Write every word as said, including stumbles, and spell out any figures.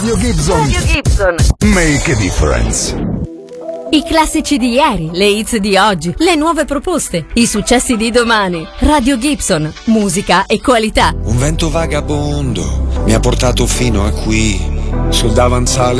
Radio Gibson. Radio Gibson. Make a difference. I classici di ieri, le hits di oggi, le nuove proposte, i successi di domani. Radio Gibson, musica e qualità. Un vento vagabondo mi ha portato fino a qui, sul davanzale